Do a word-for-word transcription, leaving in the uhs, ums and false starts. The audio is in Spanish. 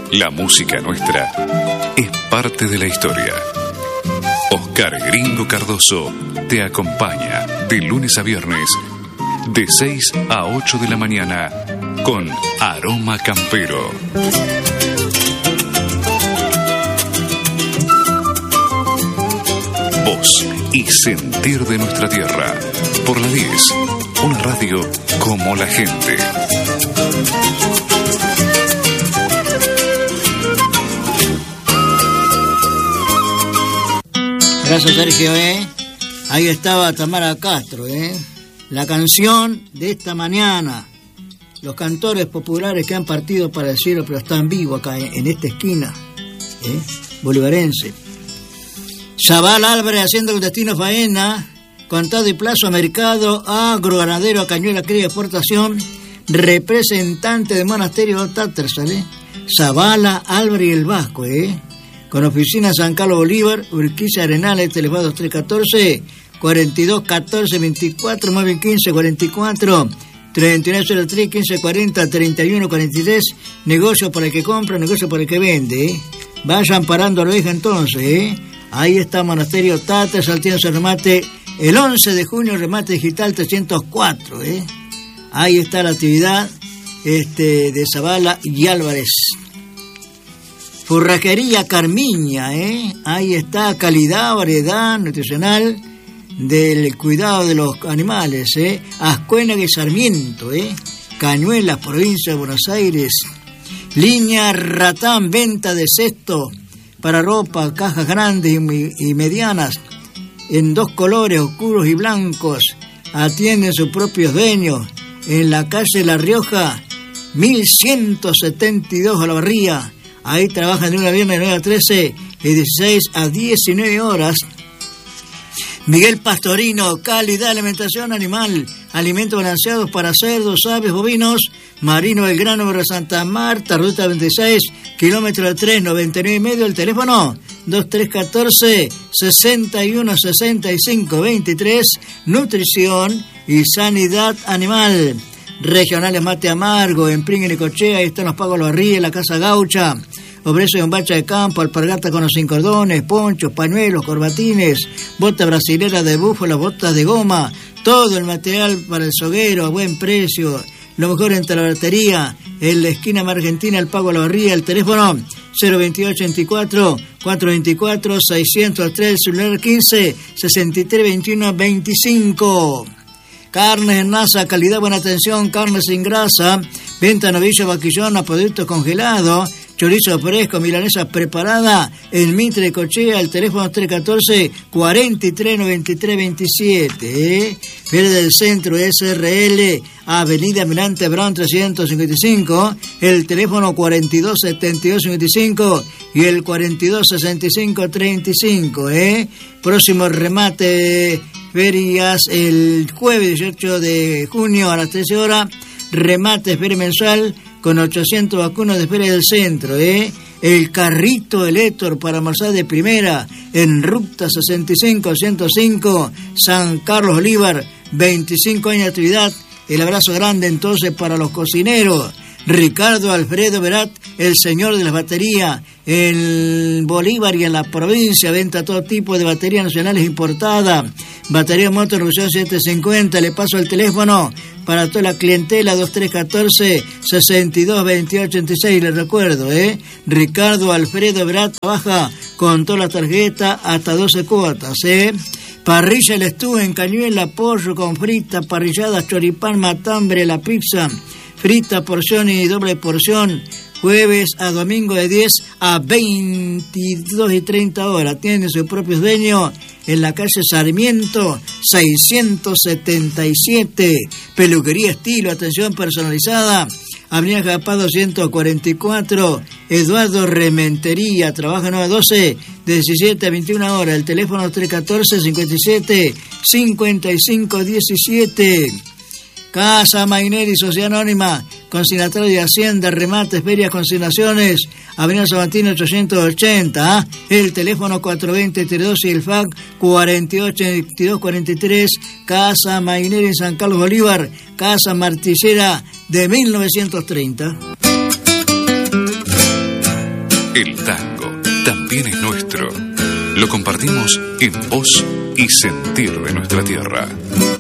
La música nuestra es parte de la historia. Oscar Gringo Cardoso te acompaña de lunes a viernes de seis a ocho de la mañana con Aroma Campero. Voz y sentir de nuestra tierra. Por la diez, una radio como la gente. Gracias, Sergio, ¿eh? Ahí estaba Tamara Castro, ¿eh? La canción de esta mañana. Los cantores populares que han partido para el cielo, pero están vivos acá, en esta esquina, ¿eh? Bolivarense. Zabal Álvarez haciendo el destino faena. Contado y plazo a mercado, agroganadero, a cañuela, cría, exportación. Representante de Monasterio Tattersall, ¿eh? Zabala Álvarez y el Vasco, ¿eh? Con oficina San Carlos Bolívar, Urquiza Arenales, teléfono dos tres uno cuatro, cuarenta y dos catorce veinticuatro, nueve uno cinco cuarenta y cuatro, treinta y nueve cero tres quince cuarenta, treinta y uno cuarenta y tres, negocio para el que compra, negocio para el que vende, ¿eh? Vayan parando a la oveja entonces, ¿eh? Ahí está Monasterio Tattersall, tiene su remate el once de junio, remate digital trescientos cuatro, ¿eh? Ahí está la actividad este, de Zabala y Álvarez. Forrajería Carmiña, ¿eh? Ahí está calidad, variedad nutricional del cuidado de los animales, ¿eh? Ascuénaga y Sarmiento, ¿eh? Cañuelas, provincia de Buenos Aires. Línea Ratán, venta de cesto para ropa, cajas grandes y, y medianas, en dos colores, oscuros y blancos. Atienden sus propios dueños. En la calle La Rioja, mil ciento setenta y dos, Olavarría. Ahí trabajan de una viernes de nueve a trece y dieciséis a diecinueve horas. Miguel Pastorino, calidad, alimentación animal, alimentos balanceados para cerdos, aves, bovinos. Marino Belgrano, Barrio Santa Marta, ruta veintiséis, kilómetro tres, noventa y nueve y medio. El teléfono dos tres uno cuatro, sesenta y uno sesenta y cinco veintitrés. Nutrición y sanidad animal. Regionales Mate Amargo, en Pringuen y Cochea, ahí están los Pagos Los Barríes, la Casa Gaucha. Ofrece de bombacha de campo, alpargata con los sin cordones, ponchos, pañuelos, corbatines, botas brasileras de búfalo, botas de goma, todo el material para el soguero a buen precio. Lo mejor en talabartería, en la esquina más argentina, el Pago La Barría, el teléfono cero veintiocho veinticuatro, cuatrocientos veinticuatro, seiscientos tres, celular quince, sesenta y tres veintiuno veinticinco. Carnes en masa, calidad, buena atención, carnes sin grasa, venta novillo, vaquillona, productos congelados, chorizo fresco, milanesa preparada, el Mitre de Cochea, el teléfono tres uno cuatro, cuarenta y tres noventa y tres veintisiete, ¿eh? Feria del Centro, S R L, Avenida Mirante Brown trescientos cincuenta y cinco, el teléfono cuarenta y dos setenta y dos cincuenta y cinco y el cuarenta y dos sesenta y cinco treinta y cinco, ¿eh? Próximo remate, ferias el jueves dieciocho de junio a las trece horas, remate feria mensual con ochocientos vacunos de Feria del Centro, ¿eh? El carrito del Héctor para almorzar de primera en ruta sesenta y cinco ciento cinco, San Carlos Bolívar, veinticinco años de actividad. El abrazo grande entonces para los cocineros. Ricardo Alfredo Verat, el señor de las baterías, en Bolívar y en la provincia, venta todo tipo de baterías nacionales importadas. Batería Motor Revolución setecientos cincuenta, le paso el teléfono para toda la clientela, dos tres uno cuatro, sesenta y dos veintiocho ochenta y seis, les recuerdo, ¿eh? Ricardo Alfredo Verat trabaja con todas las tarjetas hasta doce cuotas, ¿eh? Parrilla El Estú en Cañuela, pollo con frita, parrilladas, choripán, matambre, la pizza, frita, porción y doble porción, jueves a domingo de diez a veintidós y treinta horas. Tiene sus propios dueños en la calle Sarmiento seiscientos setenta y siete. Peluquería estilo, atención personalizada. Avenida Japá doscientos cuarenta y cuatro. Eduardo Rementería, trabaja nueve a doce, de diecisiete a veintiuna horas. El teléfono tres uno cuatro, cincuenta y siete, cincuenta y cinco diecisiete. Casa Maineri, Sociedad Anónima, consignatario de Hacienda, remates, ferias, consignaciones, Avenida Sabatino ochocientos ochenta, ¿eh? El teléfono cuatro veinte, treinta y dos y el fax cuarenta y ocho, veintidós cuarenta y tres, Casa Maineri en San Carlos Bolívar, Casa Martillera de mil novecientos treinta. El tango también es nuestro. Lo compartimos en voz y sentir de nuestra tierra.